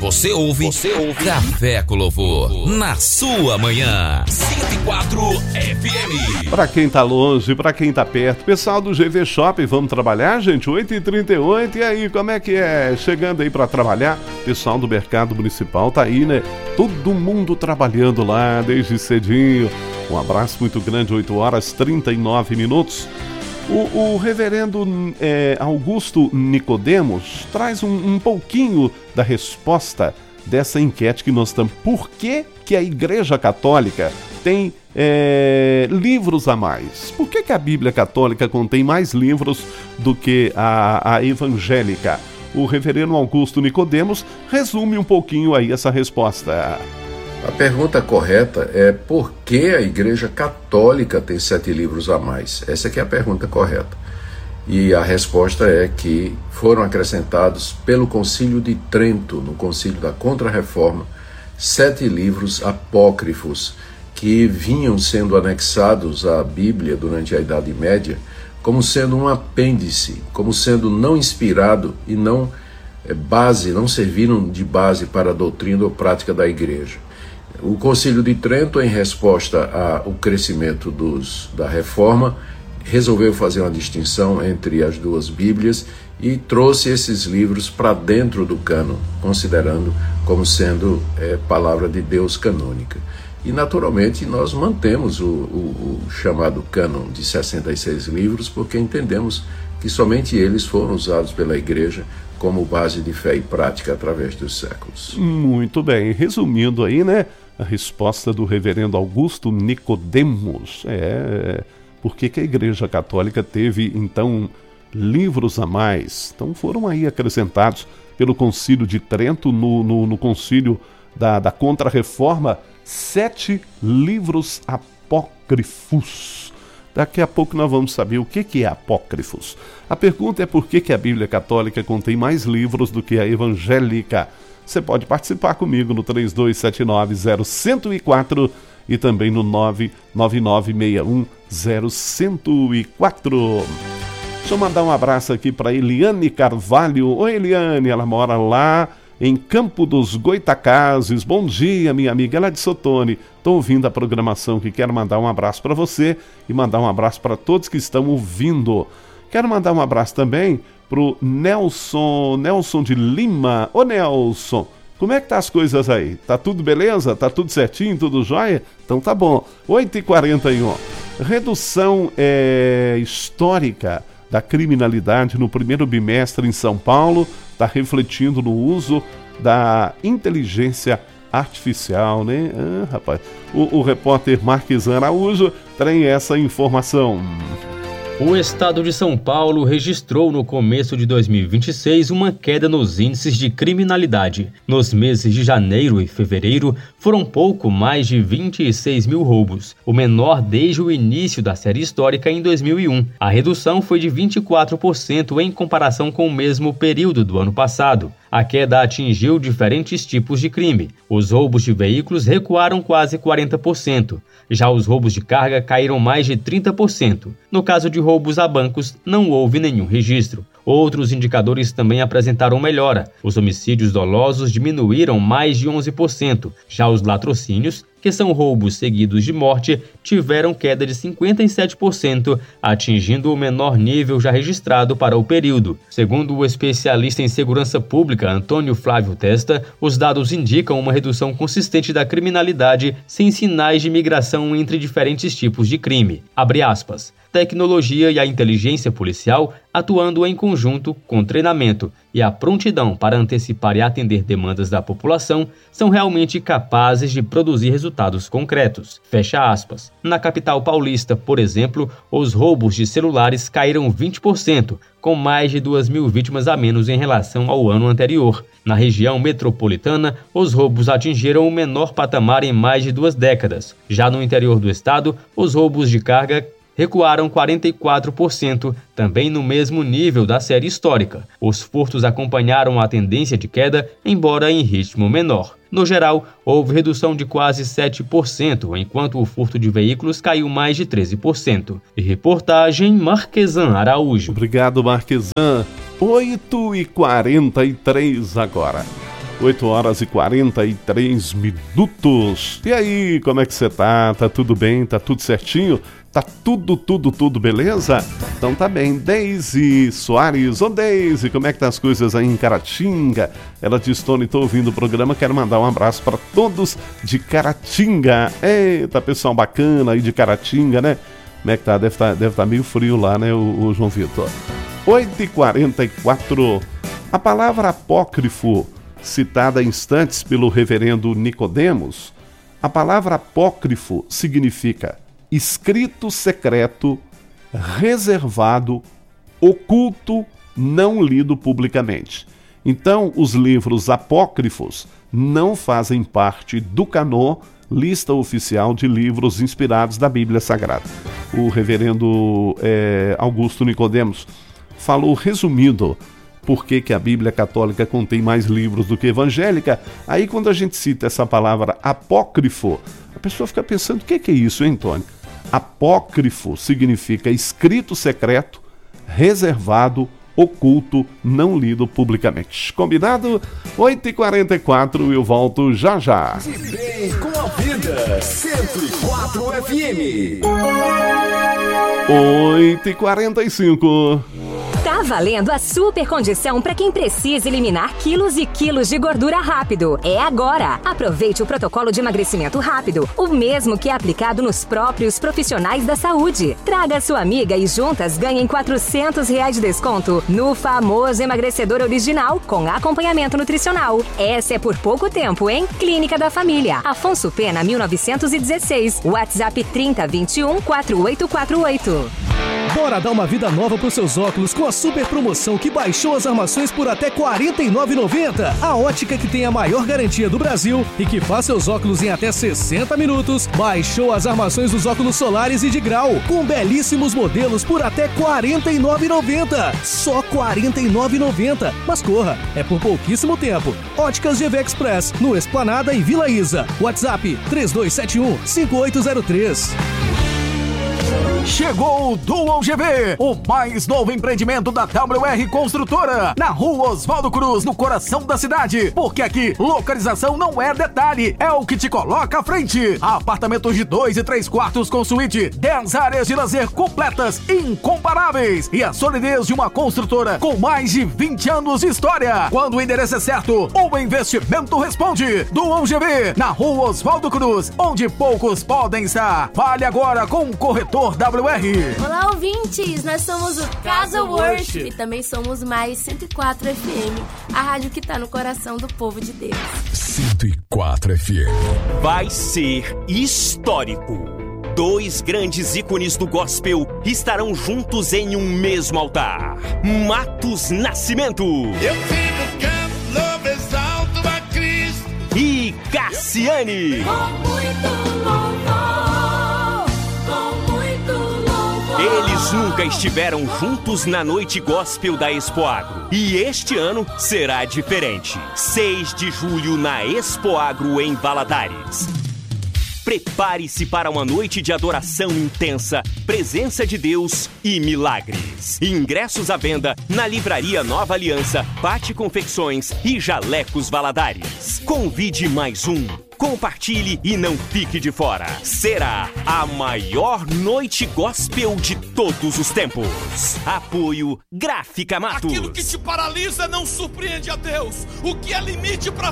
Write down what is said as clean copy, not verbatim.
Você ouve Café com Louvor na sua manhã. 104 FM. Para quem tá longe, para quem tá perto, pessoal do GV Shopping, vamos trabalhar, gente? 8h38, e aí, como é que é? Chegando aí para trabalhar, pessoal do Mercado Municipal tá aí, né? Todo mundo trabalhando lá desde cedinho. Um abraço muito grande, 8h39. O reverendo Augusto Nicodemos traz um pouquinho da resposta dessa enquete que nós estamos. Por que a Igreja Católica tem livros a mais? Por que a Bíblia Católica contém mais livros do que a evangélica? O reverendo Augusto Nicodemos resume um pouquinho aí essa resposta. A pergunta correta é por que a Igreja Católica tem 7 livros a mais? Essa que é a pergunta correta. E a resposta é que foram acrescentados pelo Concílio de Trento, no Concílio da Contra-Reforma, 7 livros apócrifos que vinham sendo anexados à Bíblia durante a Idade Média como sendo um apêndice, como sendo não inspirado e não serviram de base para a doutrina ou prática da Igreja. O Concílio de Trento, em resposta ao crescimento da Reforma, resolveu fazer uma distinção entre as duas Bíblias e trouxe esses livros para dentro do cânon, considerando como sendo palavra de Deus canônica. E, naturalmente, nós mantemos o chamado cânon de 66 livros, porque entendemos que somente eles foram usados pela Igreja como base de fé e prática através dos séculos. Muito bem, resumindo aí, né, a resposta do reverendo Augusto Nicodemos. Por que a Igreja Católica teve, então, livros a mais? Então foram aí acrescentados pelo Concílio de Trento, no Concílio da Contra-Reforma, 7 livros apócrifos. Daqui a pouco nós vamos saber o que é apócrifos. A pergunta é por que a Bíblia Católica contém mais livros do que a evangélica. Você pode participar comigo no 3279-0104 e também no 999610104. Deixa eu mandar um abraço aqui para Eliane Carvalho. Oi, Eliane, ela mora lá em Campo dos Goitacazes. Bom dia, minha amiga, ela é de Sotone. Estou ouvindo a programação que quero mandar um abraço para você e mandar um abraço para todos que estão ouvindo. Quero mandar um abraço também pro Nelson de Lima. Ô Nelson, como é que tá as coisas aí? Tá tudo beleza? Tá tudo certinho? Tudo jóia? Então tá bom. 8h41. Redução histórica da criminalidade no primeiro bimestre em São Paulo está refletindo no uso da inteligência artificial, né? Rapaz, o repórter Marquesan Araújo tem essa informação. O estado de São Paulo registrou no começo de 2026 uma queda nos índices de criminalidade. Nos meses de janeiro e fevereiro, foram pouco mais de 26 mil roubos, o menor desde o início da série histórica em 2001. A redução foi de 24% em comparação com o mesmo período do ano passado. A queda atingiu diferentes tipos de crime. Os roubos de veículos recuaram quase 40%. Já os roubos de carga caíram mais de 30%. No caso de roubos a bancos, não houve nenhum registro. Outros indicadores também apresentaram melhora. Os homicídios dolosos diminuíram mais de 11%. Já os latrocínios, que são roubos seguidos de morte, tiveram queda de 57%, atingindo o menor nível já registrado para o período. Segundo o especialista em segurança pública Antônio Flávio Testa, os dados indicam uma redução consistente da criminalidade sem sinais de migração entre diferentes tipos de crime. Abre aspas. Tecnologia e a inteligência policial, atuando em conjunto com treinamento e a prontidão para antecipar e atender demandas da população, são realmente capazes de produzir resultados concretos. Fecha aspas. Na capital paulista, por exemplo, os roubos de celulares caíram 20%, com mais de 2.000 vítimas a menos em relação ao ano anterior. Na região metropolitana, os roubos atingiram o menor patamar em mais de 2 décadas. Já no interior do estado, os roubos de carga recuaram 44%, também no mesmo nível da série histórica. Os furtos acompanharam a tendência de queda, embora em ritmo menor. No geral, houve redução de quase 7%, enquanto o furto de veículos caiu mais de 13%. E reportagem Marquesan Araújo. Obrigado, Marquesan. 8h43 agora. 8 horas e 43 minutos. E aí, como é que você tá? Tá tudo bem? Tá tudo certinho? Tá tudo beleza? Então tá bem. Deise Soares. Ô Deise, como é que tá as coisas aí em Caratinga? Ela diz, Tony, tô ouvindo o programa, quero mandar um abraço para todos de Caratinga. Eita, pessoal bacana aí de Caratinga, né? Como é que tá? Deve tá meio frio lá, né, o João Vitor? 8h44. A palavra apócrifo, citada há instantes pelo reverendo Nicodemos, a palavra apócrifo significa escrito secreto, reservado, oculto, não lido publicamente. Então, os livros apócrifos não fazem parte do canô, lista oficial de livros inspirados da Bíblia Sagrada. O reverendo Augusto Nicodemos falou resumido por que a Bíblia Católica contém mais livros do que evangélica. Aí quando a gente cita essa palavra apócrifo, a pessoa fica pensando, o que é isso, hein, Tony? Apócrifo significa escrito secreto, reservado, oculto, não lido publicamente. Combinado? 8h44, eu volto já. De bem com a vida, 104 FM. 8h45. Tá valendo a super condição para quem precisa eliminar quilos e quilos de gordura rápido. É agora! Aproveite o protocolo de emagrecimento rápido, o mesmo que é aplicado nos próprios profissionais da saúde. Traga sua amiga e juntas ganhem R$400 de desconto no famoso emagrecedor original com acompanhamento nutricional. Essa é por pouco tempo, hein? Clínica da Família, Afonso Pena, 1916. WhatsApp 3021-4848. Bora dar uma vida nova pros seus óculos com a super promoção que baixou as armações por até R$ 49,90. A ótica que tem a maior garantia do Brasil e que faz seus óculos em até 60 minutos, baixou as armações dos óculos solares e de grau, com belíssimos modelos por até R$ 49,90. Só R$ 49,90. Mas corra, é por pouquíssimo tempo. Óticas GV Express, no Esplanada e Vila Isa. WhatsApp 3271-5803. Chegou o Dual GV, o mais novo empreendimento da WR Construtora, na Rua Oswaldo Cruz, no coração da cidade. Porque aqui, localização não é detalhe, é o que te coloca à frente. Apartamentos de 2 e 3 quartos com suíte, 10 áreas de lazer completas, incomparáveis. E a solidez de uma construtora com mais de 20 anos de história. Quando o endereço é certo, o investimento responde. Dual GV, na Rua Oswaldo Cruz, onde poucos podem estar. Fale agora com o corretor WR. Olá, ouvintes! Nós somos o Casa Worship e também somos mais 104 FM, a rádio que tá no coração do povo de Deus. 104 FM. Vai ser histórico. 2 grandes ícones do gospel estarão juntos em um mesmo altar. Matos Nascimento. Eu fico canto, louvo, exalto a Cristo. E Cassiane. Com muito louvor. Eles nunca estiveram juntos na noite gospel da Expoagro. E este ano será diferente. 6 de julho na Expoagro em Valadares. Prepare-se para uma noite de adoração intensa, presença de Deus e milagres. Ingressos à venda na Livraria Nova Aliança, Pate Confecções e Jalecos Valadares. Convide mais um. Compartilhe e não fique de fora. Será a maior noite gospel de todos os tempos. Apoio Gráfica Matos. Aquilo que te paralisa não surpreende a Deus. O que é limite para